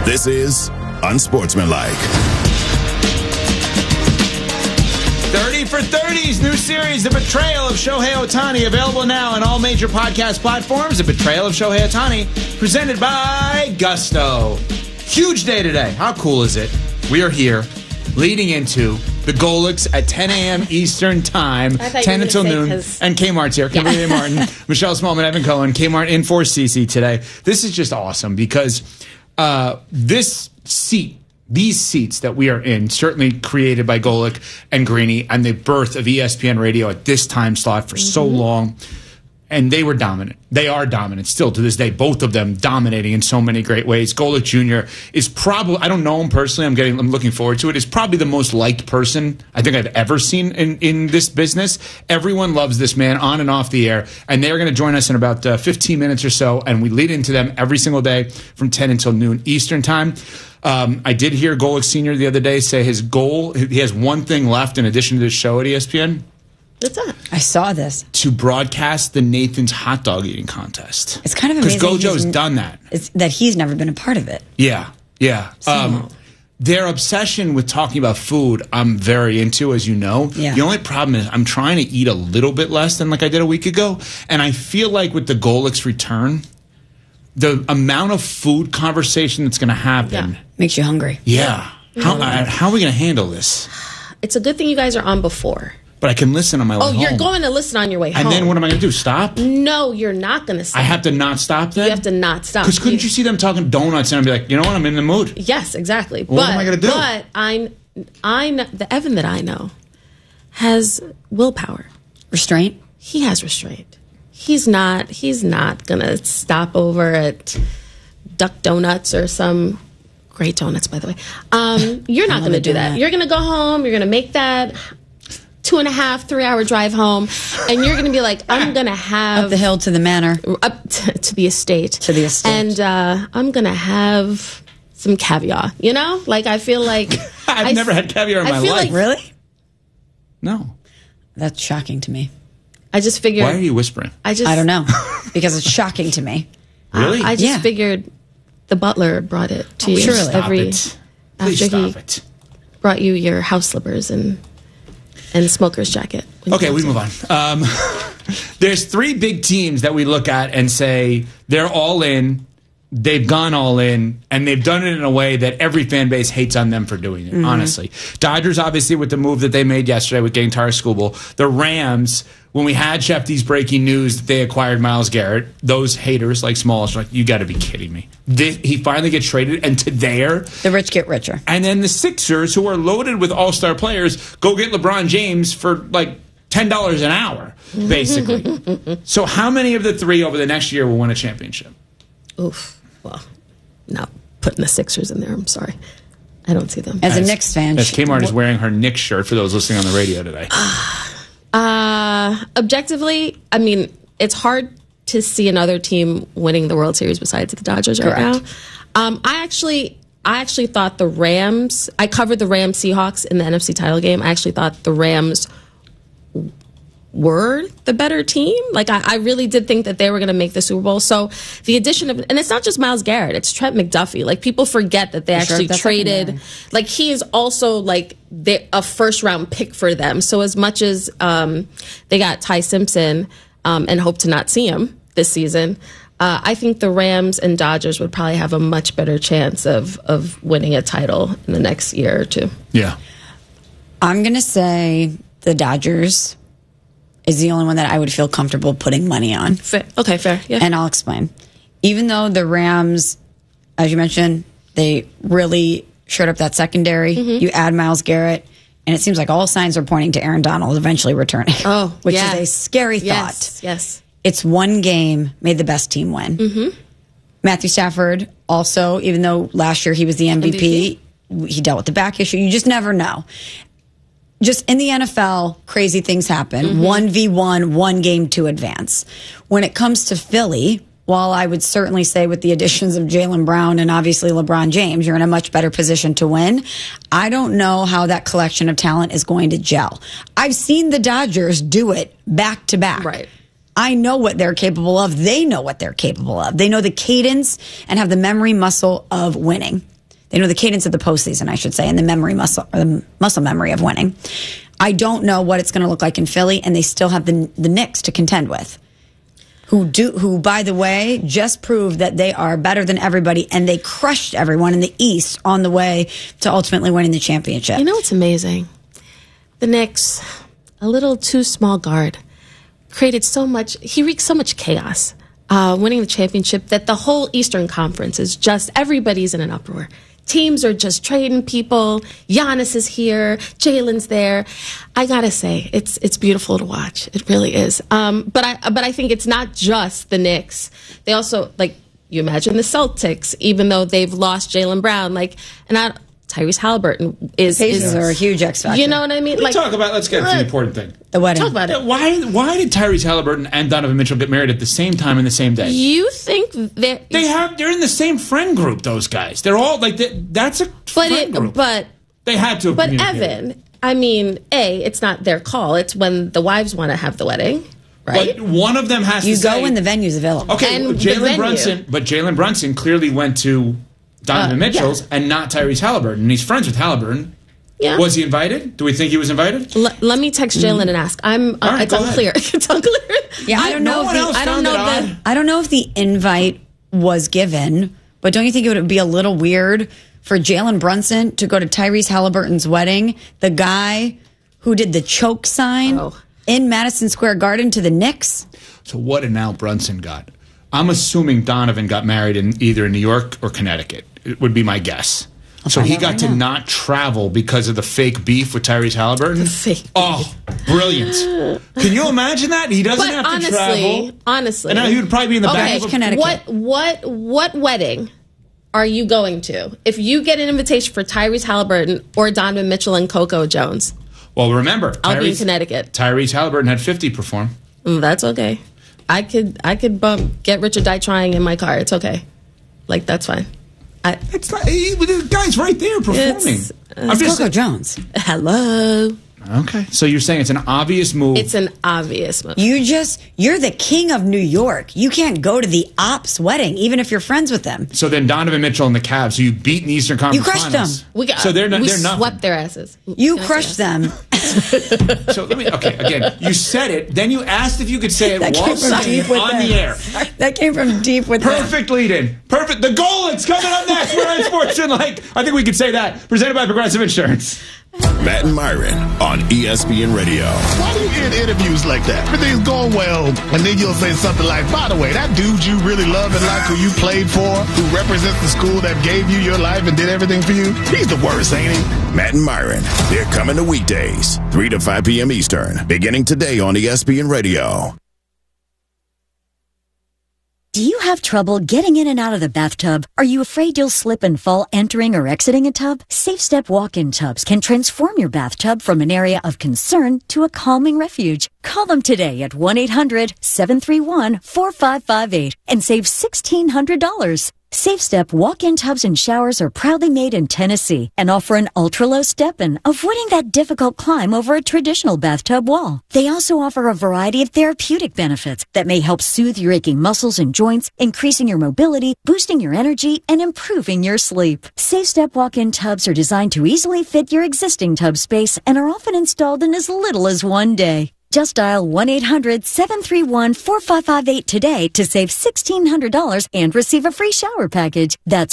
This is Unsportsmanlike. 30 for 30's new series, The Betrayal of Shohei Ohtani, available now on all major podcast platforms. The Betrayal of Shohei Ohtani, presented by Gusto. Huge day today. How cool is it? We are here, leading into the Golics at 10 a.m. Eastern Time, 10 until noon. And Kmart's here. Kimberly Martin, Michelle Smallman, Evan Cohen, Kmart in for Cece today. This is just awesome because these seats that we are in, certainly created by Golic and Greeny and the birth of ESPN Radio at this time slot for so long. And they were dominant. They are dominant still to this day. Both of them dominating in so many great ways. Golic Jr. is probably, I don't know him personally, I'm looking forward to it, is probably the most liked person I think I've ever seen in this business. Everyone loves this man on and off the air. And they're going to join us in about 15 minutes or so. And we lead into them every single day from 10 until noon Eastern Time. I did hear Golic Sr. the other day say his goal, he has one thing left in addition to the show at ESPN. What's that? I saw this. To broadcast the Nathan's hot dog eating contest. It's kind of amazing. Because Gojo's done that. That he's never been a part of it. Yeah. Their obsession with talking about food, I'm very into, as you know. Yeah. The only problem is I'm trying to eat a little bit less than like I did a week ago. And I feel like with the Golic's return, the amount of food conversation that's going to happen makes you hungry. Yeah. How are we going to handle this? It's a good thing you guys are on before. But I can listen on my way home. Oh, you're going to listen on your way home. And then what am I going to do? Stop? No, you're not going to stop. I have to not stop then? You have to not stop. Because couldn't you see them talking donuts and I'd be like, you know what, I'm in the mood. Yes, exactly. What am I going to do? But I know, the Evan that I know has willpower. Restraint? He has restraint. He's not going to stop over at Duck Donuts or some great donuts, by the way. You're not going to do that. You're going to go home. You're going to make that 2.5-3 hour drive home, and you're going to be like, I'm going to have up the hill to the manor, up to the estate, and I'm going to have some caviar. You know, like I feel like I've never had caviar in my life. Like, really? No, that's shocking to me. I just figured. Why are you whispering? I don't know, because it's shocking to me. Really? I just figured the butler brought it to you Please stop it. Brought you your house slippers and smoker's jacket. Okay, we move on. There's three big teams that we look at and say they're all in, they've gone all in, and they've done it in a way that every fan base hates on them for doing it, honestly. Dodgers, obviously, with the move that they made yesterday with getting Tara Skubal. The Rams, when we had Shefty's breaking news that they acquired Myles Garrett, those haters like Smalls are like, you got to be kidding me. He finally gets traded, and the rich get richer. And then the Sixers, who are loaded with all-star players, go get LeBron James for like $10 an hour, basically. So how many of the three over the next year will win a championship? Oof. Well, not putting the Sixers in there. I'm sorry. I don't see them. As a Knicks fan. As Kmart is wearing her Knicks shirt for those listening on the radio today. Objectively, I mean, it's hard to see another team winning the World Series besides the Dodgers right now. I actually thought the Rams, I covered the Rams Seahawks in the NFC title game. I actually thought the Rams were the better team. Like, I really did think that they were going to make the Super Bowl. So the addition of, and it's not just Myles Garrett, it's Trent McDuffie. Like, people forget that they actually traded, like, he is also like a first round pick for them. So as much as they got Ty Simpson and hope to not see him this season, I think the Rams and Dodgers would probably have a much better chance of winning a title in the next year or two. Yeah. I'm going to say the Dodgers is the only one that I would feel comfortable putting money on. Okay, fair. Yeah. And I'll explain. Even though the Rams, as you mentioned, they really shored up that secondary. You add Myles Garrett, and it seems like all signs are pointing to Aaron Donald eventually returning. Oh, which is a scary thought. Yes. It's one game made the best team win. Matthew Stafford also, even though last year he was the MVP, he dealt with the back issue. You just never know. Just in the NFL, crazy things happen. 1v1, one game to advance. When it comes to Philly, while I would certainly say with the additions of Jaylen Brown and obviously LeBron James, you're in a much better position to win. I don't know how that collection of talent is going to gel. I've seen the Dodgers do it back to back. Right. I know what they're capable of. They know what they're capable of. They know the cadence and have the memory muscle of winning. the cadence of the postseason, I should say, and the muscle memory of winning. I don't know what it's going to look like in Philly, and they still have the Knicks to contend with, who, by the way, just proved that they are better than everybody, and they crushed everyone in the East on the way to ultimately winning the championship. You know what's amazing? The Knicks, a little too small guard, created so much. He wreaked so much chaos, winning the championship, that the whole Eastern Conference is just, everybody's in an uproar. Teams are just trading people. Giannis is here. Jalen's there. I gotta say, it's beautiful to watch. It really is. But I think it's not just the Knicks. They also, like, you imagine the Celtics, even though they've lost Jaylen Brown, Tyrese Halliburton is a huge X factor. You know what I mean? Let's get to the important thing. The wedding. Talk about it. Why did Tyrese Halliburton and Donovan Mitchell get married at the same time in the same day? You think they're in the same friend group? Those guys, they're all like that's a friend group. But they had to. But Evan, I mean, it's not their call. It's when the wives want to have the wedding. Right? But one of them has to go when the venue's available. Okay, Jalen Brunson clearly went to Donovan Mitchell's and not Tyrese Halliburton. And he's friends with Halliburton. Yeah. Was he invited? Do we think he was invited? Let me text Jalen and ask. It's unclear. It's unclear. Yeah, I don't know if the invite was given, but don't you think it would be a little weird for Jalen Brunson to go to Tyrese Halliburton's wedding, the guy who did the choke sign in Madison Square Garden to the Knicks? So what did Al Brunson got? I'm assuming Donovan got married in either New York or Connecticut. It would be my guess. So he got to not travel because of the fake beef with Tyrese Halliburton. The fake beef. Oh, brilliant. Can you imagine that? He doesn't have to travel. Honestly. And now he would probably be in the back of Connecticut. What wedding are you going to? If you get an invitation for Tyrese Halliburton or Donovan Mitchell and Coco Jones. Well, remember, I'll be in Connecticut. Tyrese Halliburton had 50 perform. That's okay. I could bump Get Rich or Die Trying in my car. It's okay. That's fine. It's not, the guy's right there performing. It's Coco Jones. Hello. Okay, so you're saying it's an obvious move. It's an obvious move. You're the king of New York. You can't go to the Ops wedding, even if you're friends with them. So then Donovan Mitchell and the Cavs, so you beat in the Eastern Conference Finals. You crushed them. We swept their asses. You crushed them. So again, you said it, then you asked if you could say it while saying it on the air. That came from deep within. Perfect lead-in. Perfect. The goal, it's coming up next. We're on Sports Like. I think we could say that. Presented by Progressive Insurance. Matt and Myron on ESPN Radio. Why do you end interviews like that? Everything's going well, and then you'll say something like, by the way, that dude you really love and like, who you played for, who represents the school that gave you your life and did everything for you, he's the worst, ain't he? Matt and Myron, they're coming to weekdays, 3 to 5 p.m. Eastern, beginning today on ESPN Radio. Do you have trouble getting in and out of the bathtub? Are you afraid you'll slip and fall entering or exiting a tub? Safe Step walk-in tubs can transform your bathtub from an area of concern to a calming refuge. Call them today at 1-800-731-4558 and save $1,600. Safe Step walk-in tubs and showers are proudly made in Tennessee and offer an ultra-low step-in, avoiding that difficult climb over a traditional bathtub wall. They also offer a variety of therapeutic benefits that may help soothe your aching muscles and joints, increasing your mobility, boosting your energy, and improving your sleep. Safe Step walk-in tubs are designed to easily fit your existing tub space and are often installed in as little as one day. Just dial 1-800-731-4558 today to save $1,600 and receive a free shower package. That's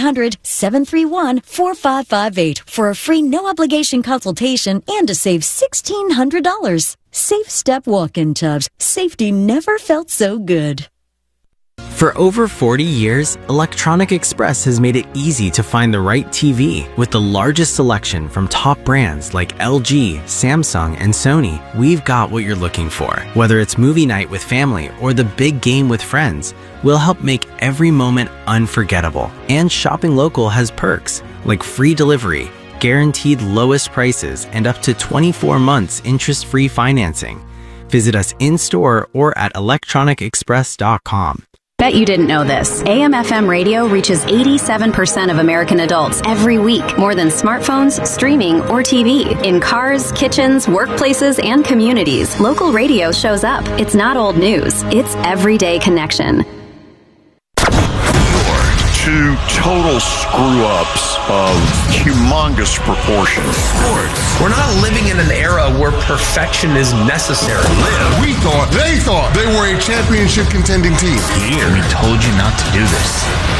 1-800-731-4558 for a free no-obligation consultation and to save $1,600. Safe Step walk-in tubs. Safety never felt so good. For over 40 years, Electronic Express has made it easy to find the right TV. With the largest selection from top brands like LG, Samsung, and Sony, we've got what you're looking for. Whether it's movie night with family or the big game with friends, we'll help make every moment unforgettable. And shopping local has perks like free delivery, guaranteed lowest prices, and up to 24 months interest-free financing. Visit us in-store or at electronicexpress.com. Bet you didn't know this. AM/FM radio reaches 87% of American adults every week, more than smartphones, streaming, or TV. In cars, kitchens, workplaces, and communities, local radio shows up. It's not old news. It's everyday connection. You're two total screw-ups of humongous proportions. Sports. We're not living in an era where perfection is necessary. They thought they were a championship contending team. Here, we told you not to do this.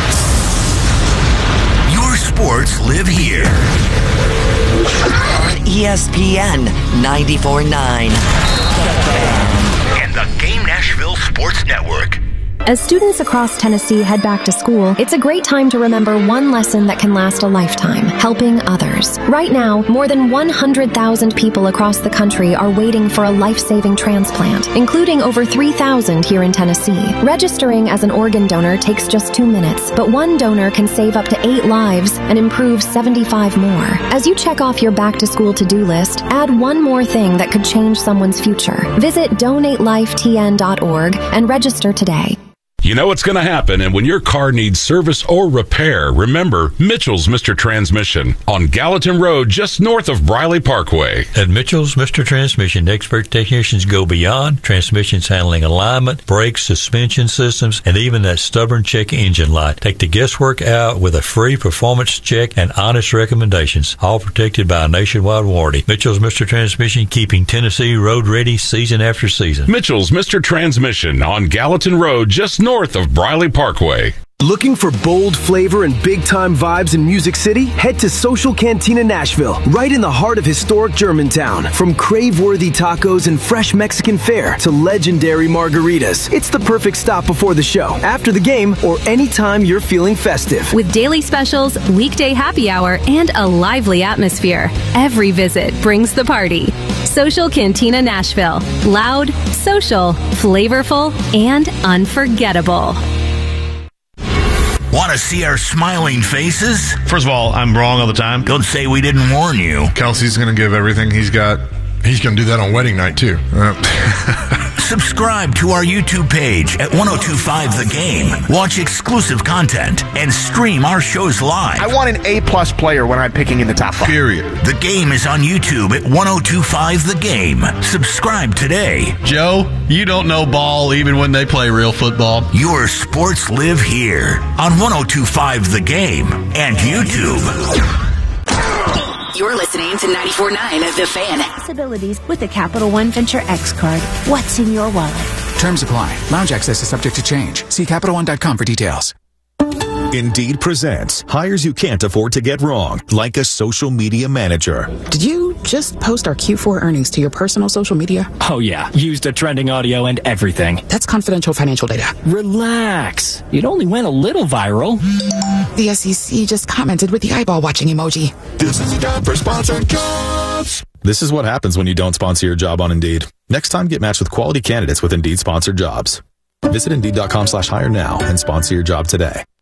Your sports live here. On ESPN 94.9. And the Game Nashville Sports Network. As students across Tennessee head back to school, it's a great time to remember one lesson that can last a lifetime: helping others. Right now, more than 100,000 people across the country are waiting for a life-saving transplant, including over 3,000 here in Tennessee. Registering as an organ donor takes just 2 minutes, but one donor can save up to 8 lives and improve 75 more. As you check off your back-to-school to-do list, add one more thing that could change someone's future. Visit donatelifetn.org and register today. You know what's going to happen, and when your car needs service or repair, remember Mitchell's Mr. Transmission on Gallatin Road, just north of Briley Parkway. At Mitchell's Mr. Transmission, expert technicians go beyond transmissions handling alignment, brakes, suspension systems, and even that stubborn check engine light. Take the guesswork out with a free performance check and honest recommendations, all protected by a nationwide warranty. Mitchell's Mr. Transmission, keeping Tennessee road ready season after season. Mitchell's Mr. Transmission on Gallatin Road, just north of Briley Parkway. Looking for bold flavor and big-time vibes in Music City? Head to Social Cantina Nashville, right in the heart of historic Germantown. From crave-worthy tacos and fresh Mexican fare to legendary margaritas, it's the perfect stop before the show, after the game, or anytime you're feeling festive. With daily specials, weekday happy hour, and a lively atmosphere, every visit brings the party. Social Cantina Nashville. Loud, social, flavorful, and unforgettable. Want to see our smiling faces? First of all, I'm wrong all the time. Don't say we didn't warn you. Kelsey's going to give everything he's got. He's going to do that on wedding night, too. Subscribe to our YouTube page at 1025 The Game. Watch exclusive content and stream our shows live. I want an A-plus player when I'm picking in the top 5. Period. The Game is on YouTube at 1025 The Game. Subscribe today. Joe, you don't know ball even when they play real football. Your sports live here on 1025 The Game and YouTube. You're listening to 94.9 The Fan. Possibilities with the Capital One Venture X card. What's in your wallet? Terms apply. Lounge access is subject to change. See CapitalOne.com for details. Indeed presents hires you can't afford to get wrong, like a social media manager. Did you just post our Q4 earnings to your personal social media? Oh yeah, used a trending audio and everything. That's confidential financial data. Relax. It only went a little viral. The SEC just commented with the eyeball watching emoji. This is a job for sponsored jobs. This is what happens when you don't sponsor your job on Indeed. Next time, get matched with quality candidates with Indeed sponsored jobs. Visit Indeed.com/hire now and sponsor your job today.